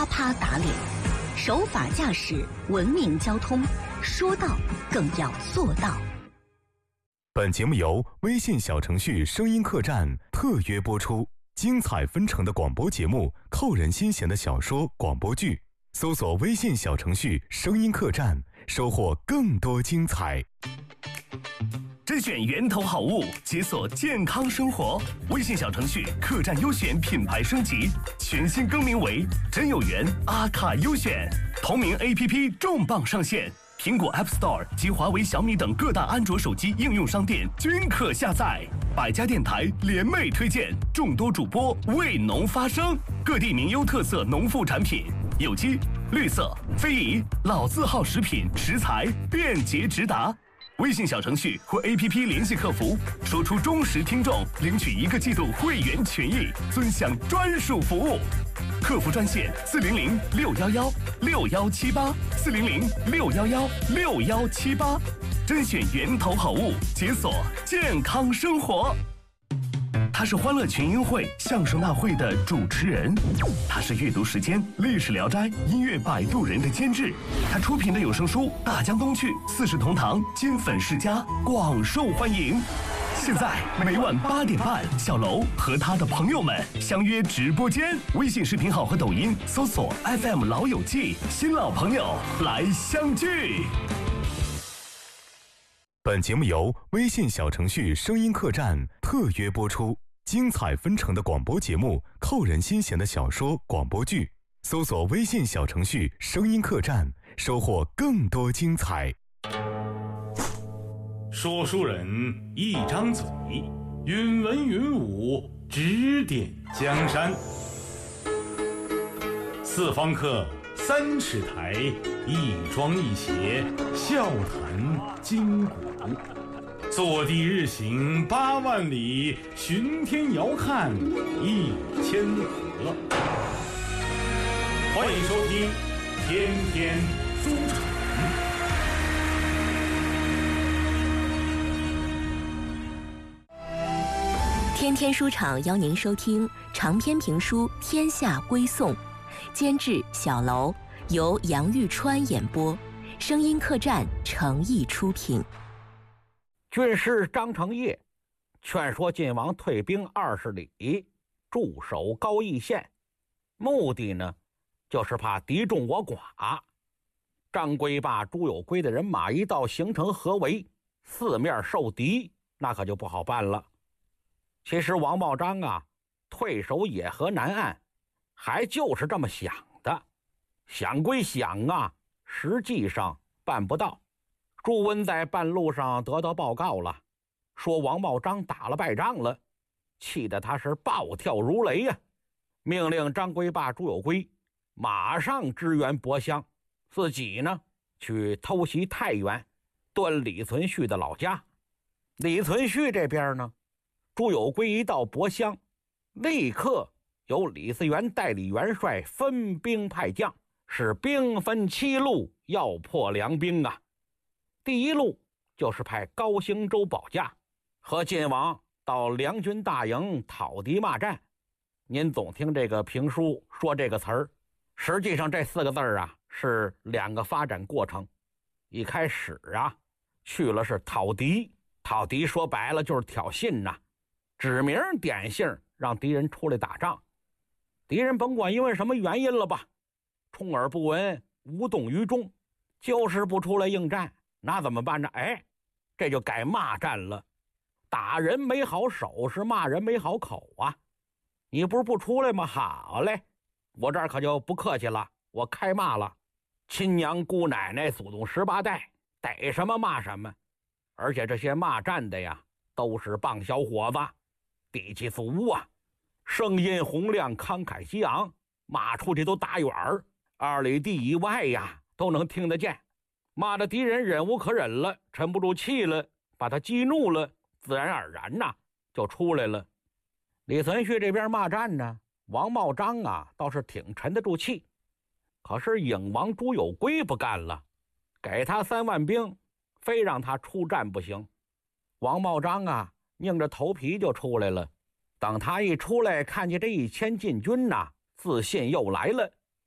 啪打脸。守法驾驶，文明交通，说到更要做到。 本节目由微信小程序声音客栈特约播出，精彩纷呈的广播节目，扣人心弦的小说广播剧，搜索微信小程序声音客栈，收获更多精彩。 甄选源头好物，解锁健康生活。微信小程序客栈优选品牌升级，全新更名为真有缘阿卡优选，同名 APP 重磅上线，苹果 App Store 及华为、小米等各大安卓手机应用商店均可下载。百家电台联袂推荐，众多主播为农发声，各地名优特色农副产品，有机、绿色、非遗、老字号食品食材便捷直达。微信小程序或 APP 联系客服，说出忠实听众领取1个季度会员权益，尊享专属服务。客服专线400-611-6178，400-611-6178，甄选源头好物，解锁健康生活。他是欢乐群英会相声大会的主持人，他是阅读时间、历史聊斋、音乐摆渡人的监制，他出品的有声书《大江东去》《四世同堂》金粉世家广受欢迎。现在每晚8点半，小楼和他的朋友们相约直播间，微信视频号和抖音搜索 FM 老友记，新老朋友来相聚。 本节目由微信小程序声音客栈特约播出，精彩纷呈的广播节目，扣人心弦的小说广播剧，搜索微信小程序声音客栈，收获更多精彩。 说书人一张嘴，云文云武，指点江山。四方客3尺台，一庄一谐，笑谈今古。坐地日行8万里，巡天遥看1000河。欢迎收听天天书场。 天天书场邀您收听长篇评书《天下归颂》，监制小楼，由杨玉川演播，声音客栈诚意出品。 军师张承业劝说晋王退兵20里，驻守高邑县，目的呢，就是怕敌众我寡。张归霸、朱有圭的人马一到，形成合围，四面受敌，那可就不好办了。其实王茂章啊，退守野河南岸，还就是这么想的。想归想啊，实际上办不到。朱温在半路上得到报告了，说王茂章打了败仗了，气得他是暴跳如雷呀，命令张归霸、朱有圭马上支援博襄，自己呢去偷袭太原，端李存勖的老家。李存勖这边呢，朱有圭一到博襄，立刻由李嗣源代理元帅分兵派将，是兵分7路，要破梁兵啊。第一路就是派高兴州保驾，和晋王到梁军大营讨敌骂战。您总听这个评书说这个词儿，实际上这4个字啊是2个发展过程。一开始啊，去了是讨敌，讨敌说白了就是挑衅呐，指名点姓让敌人出来打仗。敌人甭管因为什么原因了吧，充耳不闻，无动于衷，就是不出来应战，那怎么办呢？这就改骂战了。打人没好手势，骂人没好口啊。你不是不出来吗？好嘞，我这儿可就不客气了，我开骂了。亲娘姑奶奶祖宗18代，逮什么骂什么。而且这些骂战的呀，都是棒小伙子，底气足啊，声音洪亮，慷慨激昂，骂出去都打远儿，2里地以外呀都能听得见。骂的敌人忍无可忍了，沉不住气了，把他激怒了，自然而然呐就出来了。李存勖这边骂战呢，王茂章啊倒是挺沉得住气。可是颖王朱有圭不干了，给他3万兵，非让他出战不行。王茂章啊硬着头皮就出来了。等他一出来，看见这1000禁军呐，自信又来了，